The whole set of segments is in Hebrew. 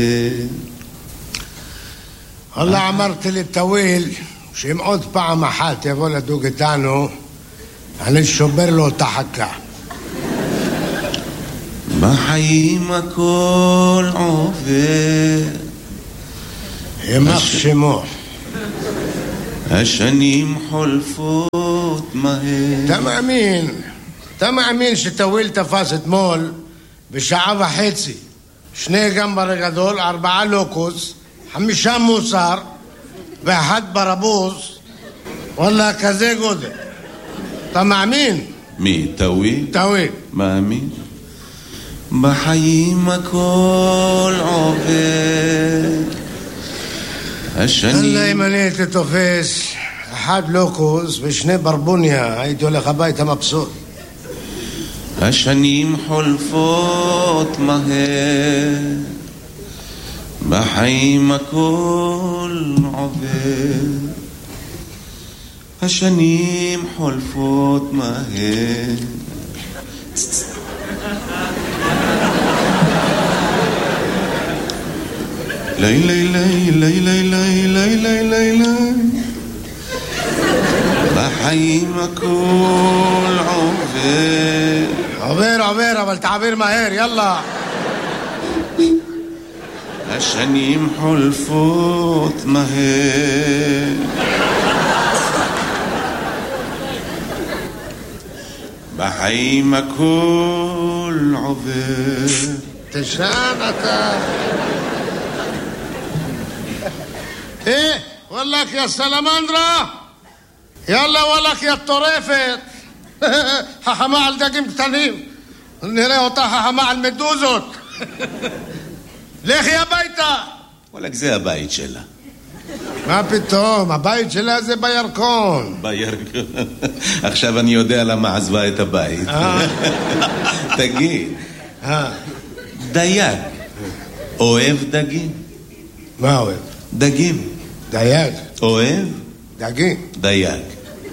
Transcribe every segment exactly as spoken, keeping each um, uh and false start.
والله אמרתי לטוויל שאם עוד פעם אחת יבוא לדוג איתנו אני שובר לו את החכה. בחיים הכל עובר, ימח שמו, השנים חולפות מהר. אתה מאמין, אתה מאמין שטוויל תפס אתמול בשעה וחצי שני גמבר גדול, ארבעה לוקוס, חמישה מוסר ואחד ברבוז, וואלה כזה גודל. אתה מאמין? מי? טוויל? טוויל. מאמין. בחיים הכל עובר, השנים... אללה אם אני הייתי תופס אחד לוקוס ושני ברבוניה הייתי הולך הביתה מבסוט. השנים חולפות מהר, בחיים הכל עובר, השנים חולפות מהר. לי לי לי לי לי לי לי לי לי לי בחיים הכל עובר. עובר עובר אבל תעביר מהר יאללה. השנים חולפות מהר, בחיים הכל עובר. תשען אתה. אה, וואלך יא סלמנדרה, יאללה וואלך יא טורפת. חכמה על דגים קטנים, נראה אותה חכמה על מדוזות. לכי הביתה. וואלק זה הבית שלה. מה פתאום, הבית שלה זה בירקון. בירקון. עכשיו אני יודע למה עזבה את הבית. תגיד, דייג אוהב דגים? מה אוהב? דגים. דייג. אוהב? דגים. דייג.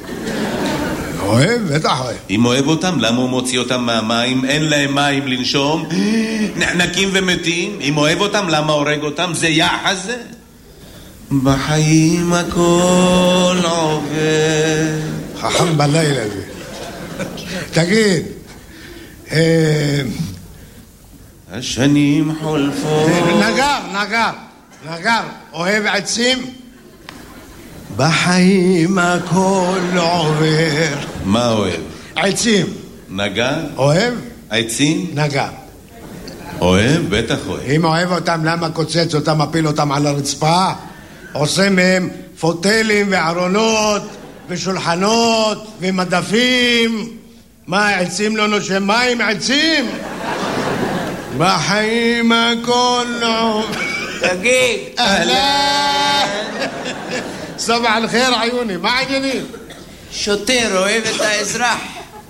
אוהב? בטח אוהב. אם אוהב אותם, למה הוא מוציא אותם מהמים? אין להם מים לנשום, נחנקים ומתים. אם אוהב אותם, למה הורג אותם? זה יחס זה. בחיים הכל עובר. חכם בלילה זה. תגיד, השנים חולפות. נגר, נגר, נגר, אוהב עצים? בחיים הכל עובר. מה אוהב? עצים. נגר? אוהב? עצים? נגר. אוהב? בטח אוהב. אם אוהב אותם, למה קוצץ אותם, מפיל אותם על הרצפה? עושה מהם פוטלים וארונות ושולחנות ומדפים. מה, עצים לא נושם מים? עצים? בחיים הכל עובר. תגיד, אהלן. סבח אל-חיר עיוני, מה העניינים? שוטר אוהב את האזרח.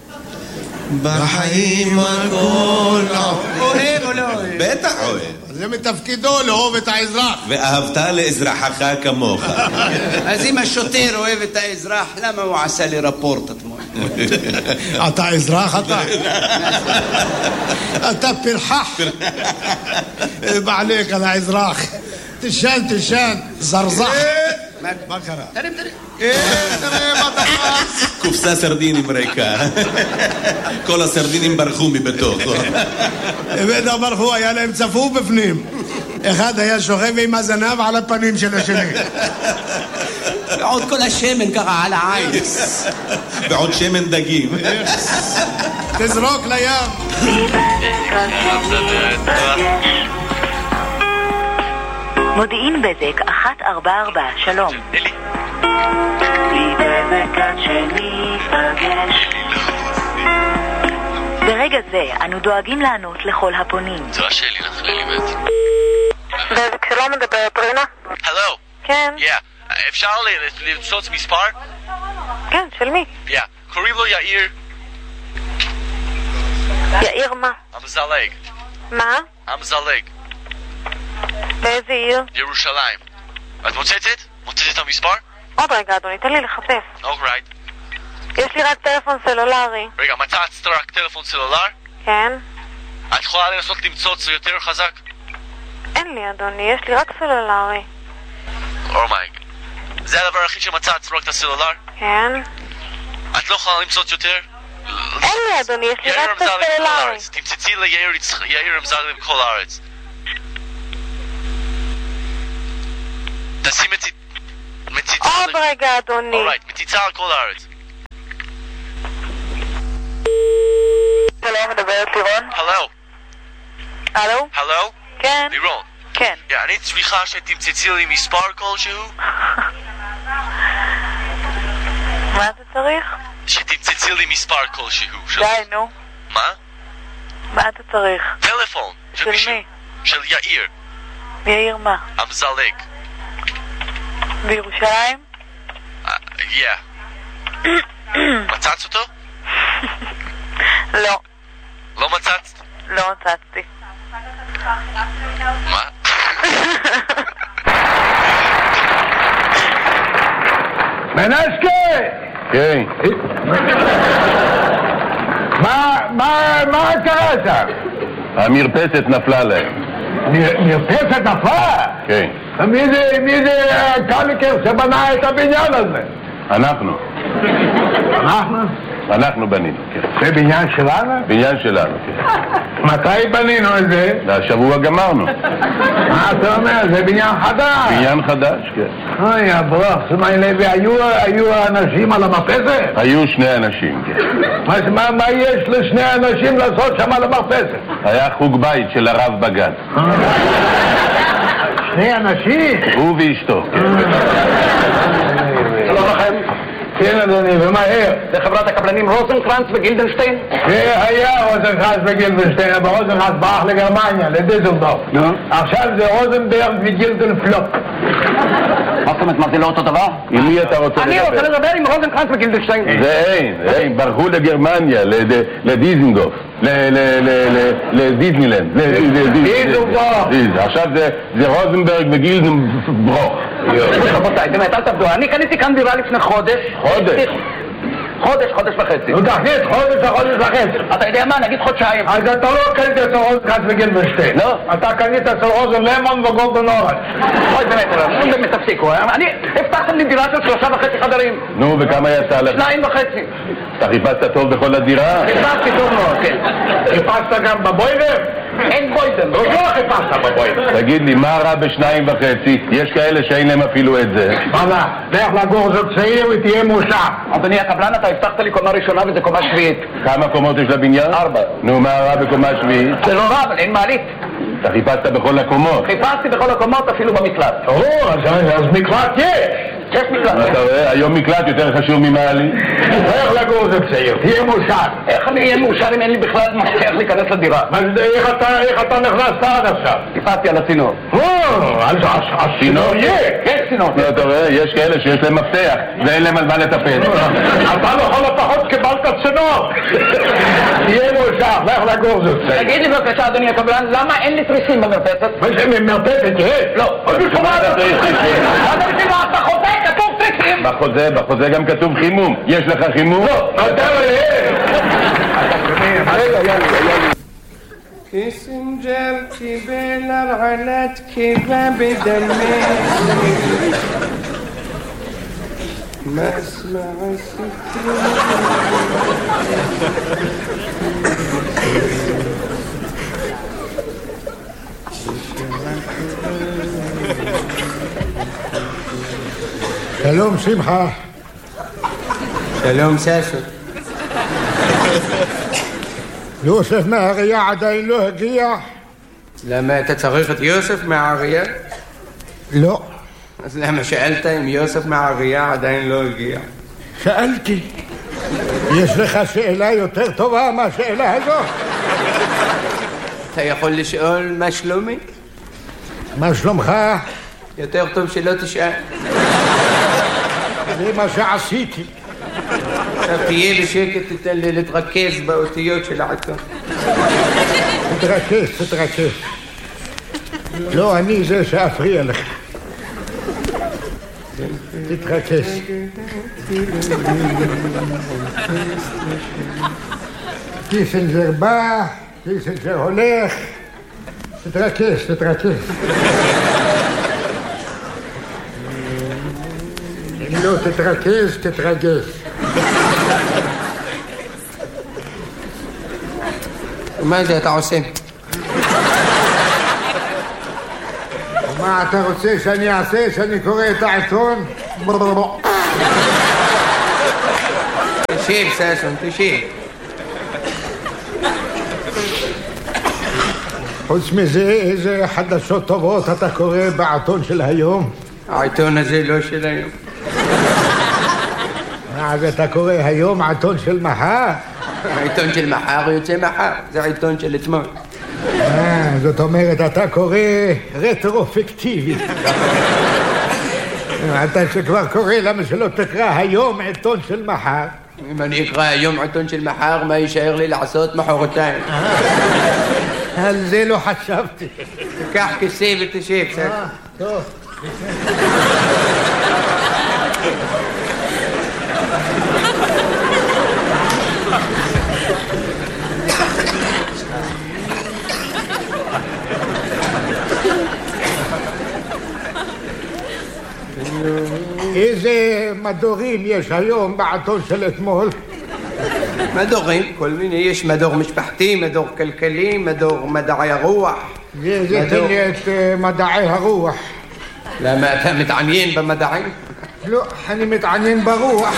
בחיים הכל אוהב או לא אוהב? בטח אוהב. זה מתפקידו לאהוב את האזרח. ואהבת לאזרחך כמוך. אז אם השוטר אוהב את האזרח, למה הוא עשה לי רפורט אתמול? אתה אזרח אתה? אתה פרחח. בעליק על האזרח. תשן, תשן, זרזח. מה קרה? תרים, תרים. תראה מה תפס. קופסה סרדינים ריקה. כל הסרדינים ברחו מבתוך. בטח ברחו, היה להם צפוף בפנים. אחד היה שוכב עם הזנב על הפנים של השני. ועוד כל השמן ככה על העין. ועוד שמן דגים. תזרוק לים. מודיעין בזק אחת ארבע ארבע, שלום. ברגע זה אנו דואגים לענות לכל הפונים. זו השאלי לך ללימד. בזק שלום, מדברת רינה? הלו. כן. Yeah. אפשר למצוץ מספר? כן, של מי? Yeah. קוראים לו יאיר. יאיר מה? המזלג. מה? המזלג. באיזה עיר? ירושלים. את מוצצת? מוצצת את המספר? עוד רגע אדוני, תן לי לחפש. אוקיי. יש לי רק טלפון סלולרי. רגע, מצאת רק טלפון סלולר? כן. את יכולה לנסות למצוץ יותר חזק? אין לי אדוני, יש לי רק סלולרי. אומייג. זה הדבר הכי שמצאת, רק את הסלולר? כן. את לא יכולה למצוא יותר? אין לי אדוני, יש לי רק את הסלולרי. תמצאי ליאיר אמזלג בכל הארץ. תשים מציצה... עוד רגע אדוני. אורייט, מציצה על כל הארץ. שלום, מדברת לירון? הלו. הלו? הלו? כן. לירון. כן. אני צריכה שתמצאי לי מספר כלשהו? מה אתה צריך? שתמצאי לי מספר כלשהו. די, נו. מה? מה אתה צריך? טלפון. של מי? של יאיר. יאיר מה? אמזלג. בירושלים? יא. מצאת אותו? לא. לא מצאת? לא מצאתי. מה? מנסקי! כן. מה, מה, מה קרה שם? המרפסת נפלה להם. מרפסת נפלה? כן. מי זה, מי זה קליקר שבנה את הבניין הזה? אנחנו. אנחנו? אנחנו בנינו, כן. זה בניין שלנו? בניין שלנו, כן. מתי בנינו את זה? והשבוע גמרנו. מה אתה אומר? זה בניין חדש. בניין חדש, כן. אוי, הברוך, סמי לוי, היו אנשים על המרפסת? היו שני אנשים, כן. מה, מה יש לשני אנשים לעשות שם על המרפסת? היה חוג בית של הרב בגן. שני אנשים? הוא ואשתו, כן. שלום לכם. כן אדוני, ומהר. זה חברת הקבלנים רוזנקרנץ וגילדנשטיין? זה היה רוזנקרנץ וגילדנשטיין, אבל רוזנקרנץ ברח לגרמניה, לדיזלדורף. עכשיו זה רוזנברג וגילדנפלופ. מה זאת אומרת, מה זה לא אותו דבר? עם מי אתה רוצה לדבר? אני רוצה לדבר עם רוזנקרנץ וגילדנשטיין. זה אין, אין, ברחו לגרמניה, לדיזנדורף, לדיזנילנד. דיזלדורף. עכשיו זה רוזנברג וגילדנברוך. רבותיי, באמת, אל תעבדו. אני קניתי כאן דירה לפני חודש. חודש? חודש, חודש וחצי. נו תכניס חודש וחודש וחצי. אתה יודע מה? נגיד חודשיים. אז אתה לא קנית אצל רוזנקרנץ וגילדנשטיין. לא. אתה קנית אצל רוזן למון וגולדן אורנג'. אוי באמת, נו באמת תפסיקו. אני הבטחתם לי דירה של שלושה וחצי חדרים. נו, וכמה יצא לך? שניים וחצי. אתה חיפשת טוב בכל הדירה? חיפשתי טוב מאוד, כן. חיפשת גם בבוידר? אין בוידר. לא חיפשת בבוידר. תגיד לי, מה רע בשניים וחצי? יש כאלה שאין להם אפילו את זה. מה? לך לגור זוג צעיר ותהיה מאושר. אדוני הקבלן, אתה הבטחת לי קומה ראשונה וזה קומה שביעית. כמה קומות יש לבניין? ארבע. נו, מה רע בקומה שביעית? זה לא רע, אבל אין מעלית. אתה חיפשת בכל הקומות? חיפשתי בכל הקומות, אפילו במקלט. או, אז מקלט יש. יש מקלט. אתה רואה, היום מקלט יותר חשוב ממעלית. לך לגור זוג צעיר, תהיה מאושר. איך אני אהיה מאושר אם אין לי בכלל מפתח להיכנס לדירה? איך אתה נכנסת עד עכשיו? חיפשתי על הצינור. או, אז הצינור יהיה. יש צינור. אתה רואה, יש כאלה שיש להם מפתח ואין להם על מה לטפל. אתה לכל הפחות קיבלת צינור. תהיה מאושר, לך לגור זוג צעיר. תגיד לי בבקשה, אדוני הקבלן, למה אין לי תריסים במרפסת? מה זה מרפסת? יש? לא. אתה חוזה, כתוב תריסים. בחוזה, בחוזה גם כתוב חימום. יש לך חימום? לא. אתה רגע, קיסינג'ר קיבל הרעלת קיבה בדמי מסמע הסיפור שלום שמחה. שלום סשו. יוסף מהאריה עדיין לא הגיע? למה אתה צריך את יוסף מהאריה? לא. אז למה שאלת אם יוסף מהאריה עדיין לא הגיע? שאלתי. יש לך שאלה יותר טובה מהשאלה הזאת? אתה יכול לשאול מה שלומי? מה שלומך? יותר טוב שלא תשאל. זה מה שעשיתי. עכשיו תהיה בשקט, תתן לי להתרכז באותיות של העיתון. תתרכז, תתרכז. לא, אני זה שאפריע לך. תתרכז. קיסינג'ר בא, קיסינג'ר הולך, תתרכז, תתרכז. אם לא תתרכז, תתרגז. מה זה אתה עושה? מה אתה רוצה שאני אעשה? שאני קורא את העיתון? תשיב, ששון, תשיב. חוץ מזה, איזה חדשות טובות אתה קורא בעיתון של היום? העיתון הזה לא של היום. מה, אז אתה קורא היום עיתון של מחר? העיתון של מחר יוצא מחר, זה העיתון של אתמול. אה, זאת אומרת, אתה קורא רטרופקטיבי. אתה שכבר קורא, למה שלא תקרא היום עיתון של מחר? אם אני אקרא היום עיתון של מחר, מה יישאר לי לעשות מחרתיים? על זה לא חשבתי. תיקח כיסא ותשב, בסדר? טוב. איזה מדורים יש היום בעיתון של אתמול? מדורים, כל מיני, יש מדור משפחתי, מדור כלכלי, מדור מדעי הרוח. זה תן לי את מדעי הרוח. למה אתה מתעניין במדעים? לא, אני מתעניין ברוח.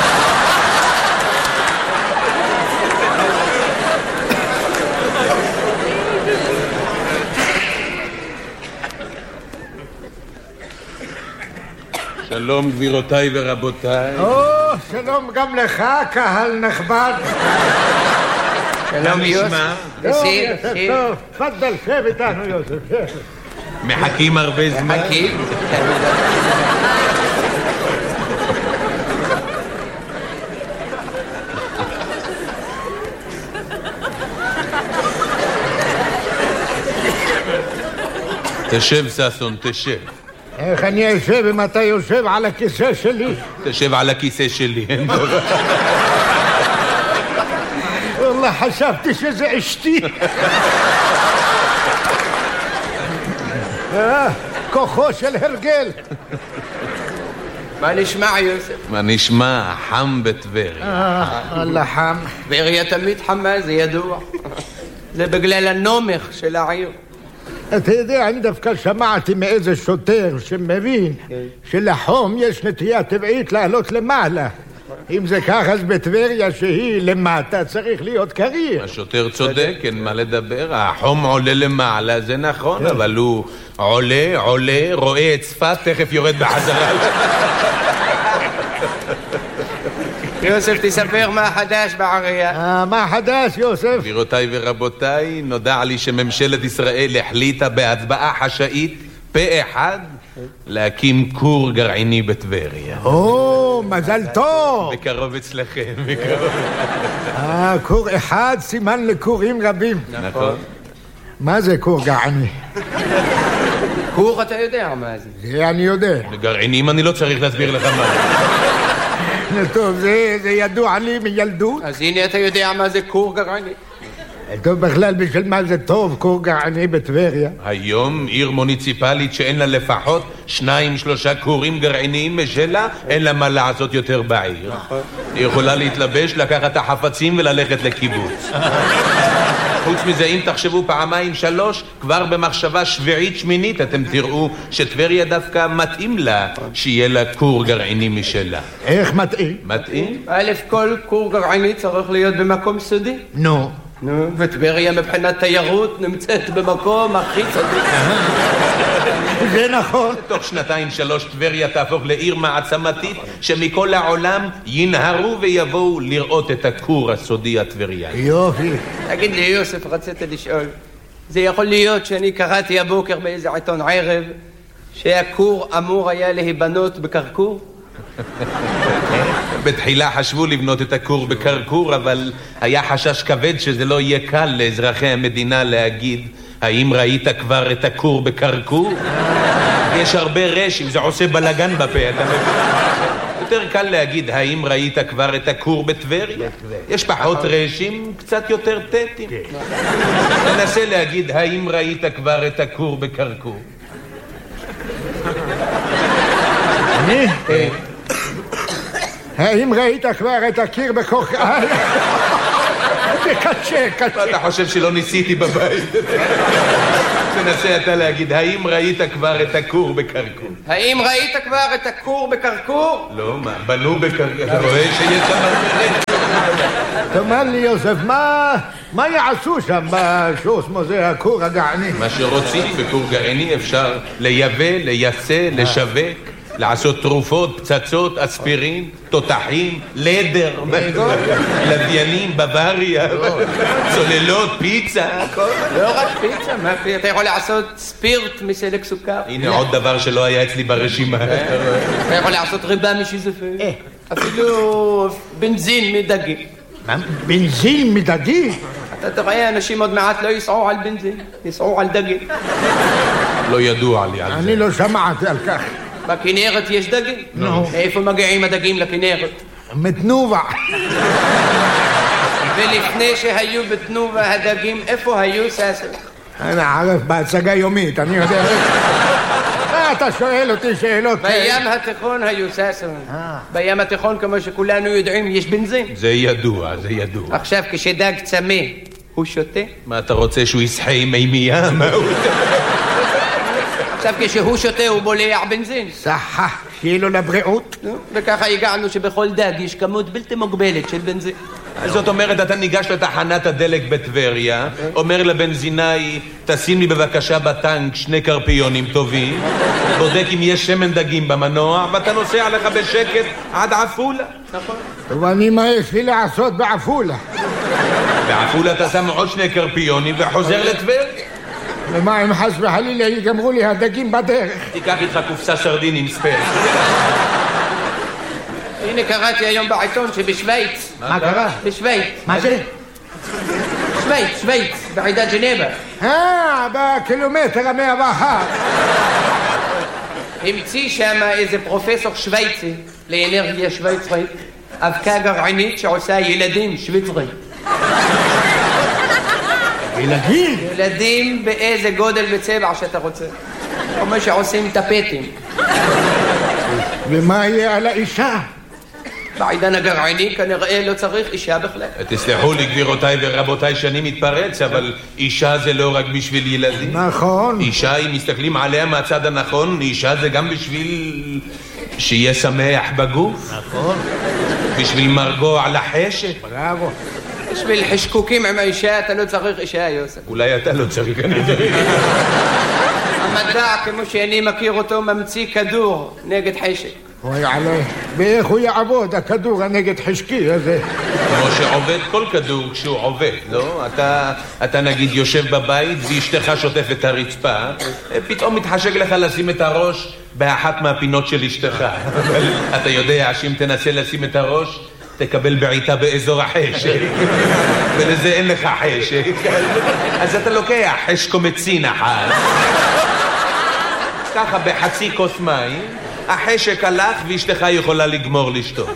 שלום גבירותיי ורבותיי. או, שלום גם לך, קהל נכבד. שלום יוסף. תשיר, תשיר. טוב, תפדל, שב איתנו יוסף. מחכים הרבה זמן. מחכים. תשב ששון, תשב. איך אני יושב אם אתה יושב על הכיסא שלי? תשב על הכיסא שלי, אין דבר. والله חשבתי שזה אשתי. כוחו של הרגל. מה נשמע יוסף? מה נשמע? חם בטבריה. אללה חם. טבריה תמיד חמה, זה ידוע. זה בגלל הנומך של העיר. אתה יודע, אני דווקא שמעתי מאיזה שוטר שמבין שלחום יש נטייה טבעית לעלות למעלה. אם זה כך, אז בטבריה שהיא למטה צריך להיות קריר. השוטר צודק, אין מה לדבר. החום עולה למעלה, זה נכון, אבל הוא עולה, עולה, רואה את צפת, תכף יורד בחזרה. יוסף, תספר מה חדש בעירייה. מה חדש, יוסף? גבירותיי ורבותיי, נודע לי שממשלת ישראל החליטה בהצבעה חשאית פה אחד להקים כור גרעיני בטבריה. או, מזל טוב. בקרוב אצלכם, בקרוב. אה, כור אחד סימן לכורים רבים. נכון. מה זה כור גרעיני? כור אתה יודע מה זה. זה אני יודע. גרעינים אני לא צריך להסביר לך מה. טוב, זה, זה ידוע לי מילדות. אז הנה אתה יודע מה זה כור גרעיני. טוב, בכלל בשביל מה זה טוב כור גרעיני בטבריה? היום עיר מוניציפלית שאין לה לפחות שניים שלושה כורים גרעיניים משלה, אין לה מה לעשות יותר בעיר. היא יכולה להתלבש, לקחת את החפצים וללכת לקיבוץ. חוץ מזה, אם תחשבו פעמיים שלוש, כבר במחשבה שביעית שמינית אתם תראו שטבריה דווקא מתאים לה שיהיה לה כור גרעיני משלה. איך מתאים? מתאים? א', כל כור גרעיני צריך להיות במקום סודי. נו. נו, וטבריה מבחינת תיירות נמצאת במקום הכי צדיק. זה נכון. תוך שנתיים שלוש טבריה תהפוך לעיר מעצמתית שמכל העולם ינהרו ויבואו לראות את הכור הסודי הטבריאני. יופי. תגיד לי יוסף, רציתי לשאול, זה יכול להיות שאני קראתי הבוקר באיזה עיתון ערב שהכור אמור היה להיבנות בקרקור? בתחילה חשבו לבנות את הכור בקרקור, אבל היה חשש כבד שזה לא יהיה קל לאזרחי המדינה להגיד האם ראית כבר את הכור בקרקור? יש הרבה רשים, זה עושה בלגן בפה, אתה מבין? יותר קל להגיד, האם ראית כבר את הכור בטבריה? יש פחות רשים, קצת יותר טטים. תנסה להגיד, האם ראית כבר את הכור בקרקור? אני? האם ראית כבר את הקיר בקרקור? זה קשה, קשה. אתה חושב שלא ניסיתי בבית? תנסה אתה להגיד, האם ראית כבר את הכור בקרקור? האם ראית כבר את הכור בקרקור? לא, מה? בנו בקרקור. אתה רואה שיש שם הרבה? תאמר לי, יוסף, מה מה יעשו שם בשוסמו זה הכור הגעני? מה שרוצים בכור גרעיני אפשר לייבא, לייצא, לשווק, לעשות תרופות, פצצות, אספירין, תותחים, לדר, לוויינים, בוואריה, צוללות, פיצה, הכל. לא רק פיצה, אתה יכול לעשות ספירט מסלק סוכר. הנה עוד דבר שלא היה אצלי ברשימה. אתה יכול לעשות ריבה משיזופים. אפילו בנזין מדגי. מה? בנזין מדגי? אתה תראה, אנשים עוד מעט לא יסעו על בנזין, יסעו על דגי. לא ידוע לי על זה. אני לא שמעתי על כך. בכנרת יש דגים? נו. איפה מגיעים הדגים לכנרת? מתנובה. ולפני שהיו בתנובה הדגים, איפה היו ססר? אני ערף בהצגה יומית, אני יודע. אתה שואל אותי שאלות. בים התיכון היו ססר. בים התיכון, כמו שכולנו יודעים, יש בנזין. זה ידוע, זה ידוע. עכשיו, כשדג צמא, הוא שותה? מה אתה רוצה, שהוא יסחה עם מימייה? מה הוא... עכשיו כשהוא שותה הוא בולע בנזין. סחה, שיהיה לו לבריאות. וככה הגענו שבכל דג יש כמות בלתי מוגבלת של בנזין. זאת אומרת, אתה ניגש לתחנת הדלק בטבריה, אומר לבנזינאי, תשים לי בבקשה בטנק שני קרפיונים טובים, בודק אם יש שמן דגים במנוע, ואתה נוסע לך בשקט עד עפולה. נכון. ואני מה יש לי לעשות בעפולה? בעפולה אתה שם עוד שני קרפיונים וחוזר לטבריה. ומה אם חס וחלילה יגמרו לי הדגים בדרך? תיקח איתך קופסה סרדינים ספייס. הנה קראתי היום בעיתון שבשוויץ. מה קרה? בשוויץ. מה זה? שוויץ, שוויץ, בעידת ג'נבה. אה, בקילומטר המאה ואחת. המציא שם איזה פרופסור שוויצי לאנרגיה שוויצרית, אבקה גרעינית שעושה ילדים שוויצרים. ילדים? ילדים באיזה גודל וצבע שאתה רוצה. כמו שעושים טפטים. ומה יהיה על האישה? בעידן הגרעיני כנראה לא צריך אישה בכלל. תסלחו לי גבירותיי ורבותיי שאני מתפרץ, אבל אישה זה לא רק בשביל ילדים. נכון. אישה, אם מסתכלים עליה מהצד הנכון, אישה זה גם בשביל שיהיה שמח בגוף. נכון. בשביל מרגוע לחשת. בראבו. בשביל חשקוקים עם האישה אתה לא צריך אישה, יוסף. אולי אתה לא צריך, אני צריך. המדע, כמו שאני מכיר אותו, ממציא כדור נגד חשק. אוי עלי, ואיך הוא יעבוד, הכדור הנגד חשקי הזה? כמו שעובד כל כדור כשהוא עובד, לא? אתה, אתה נגיד יושב בבית ואשתך שוטפת את הרצפה, פתאום מתחשק לך לשים את הראש באחת מהפינות של אשתך. אבל אתה יודע שאם תנסה לשים את הראש, תקבל בעיטה באזור החשק. ולזה אין לך חשק. אז אתה לוקח חשקומצין אחת. ככה בחצי כוס מים, החשק הלך ואשתך יכולה לגמור לשתות.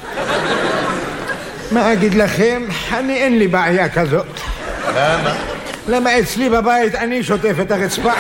מה אגיד לכם? אני אין לי בעיה כזאת. למה? למה אצלי בבית אני שוטף את הרצפה.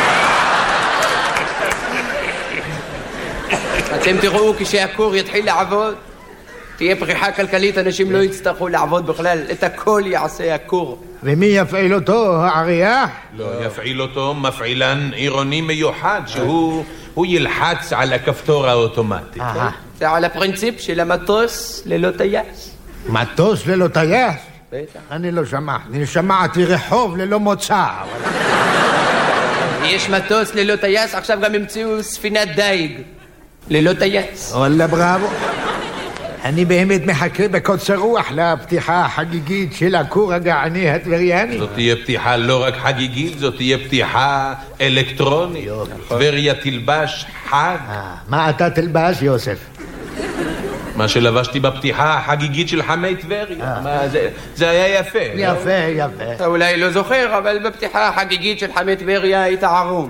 אתם תראו כשהכור יתחיל לעבוד, תהיה פריחה כלכלית, אנשים לא יצטרכו לעבוד בכלל, את הכל יעשה הכור. ומי יפעיל אותו, העירייה? לא, יפעיל אותו מפעילן עירוני מיוחד, שהוא הוא ילחץ על הכפתור האוטומטי. זה על הפרינציפ של המטוס ללא טייס. מטוס ללא טייס? בטח. אני לא שמעתי, אני שמעתי רחוב ללא מוצא. יש מטוס ללא טייס, עכשיו גם המציאו ספינת דייג ללא טייס. וואלה בראבו. אני באמת מחכה בקוצר רוח לפתיחה החגיגית של הכור הגעני הטבריאני. זאת תהיה פתיחה לא רק חגיגית, זאת תהיה פתיחה אלקטרונית. טבריה תלבש חג. מה אתה תלבש, יוסף? מה שלבשתי בפתיחה החגיגית של חמי טבריה. זה היה יפה. יפה, יפה. אתה אולי לא זוכר, אבל בפתיחה החגיגית של חמי טבריה היית ערום.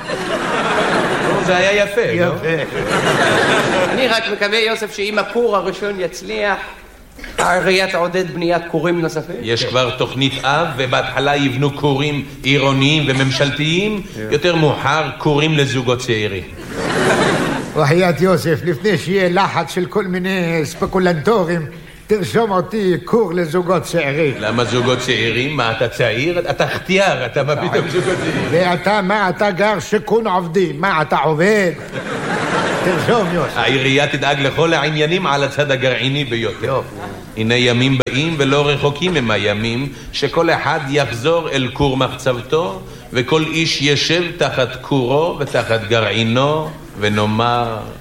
זה היה יפה, לא? יפה. אני רק מקווה, יוסף, שאם הכור הראשון יצליח, העירייה תעודד בניית כורים נוספים. יש כבר תוכנית אב, ובהתחלה יבנו כורים עירוניים וממשלתיים, יותר מאוחר כורים לזוגות צעירים. וחיית יוסף, לפני שיהיה לחץ של כל מיני ספקולנטורים, תרשום אותי כור לזוגות צעירים. למה זוגות צעירים? מה, אתה צעיר? אתה חתיאר, אתה מה פתאום זוגות צעירים? ואתה, מה, אתה גר שיכון עובדים, מה, אתה עובד? תרשום, יוסף. העירייה תדאג לכל העניינים על הצד הגרעיני ביותר. הנה ימים באים ולא רחוקים הם הימים שכל אחד יחזור אל כור מחצבתו וכל איש ישב תחת כורו ותחת גרעינו ונאמר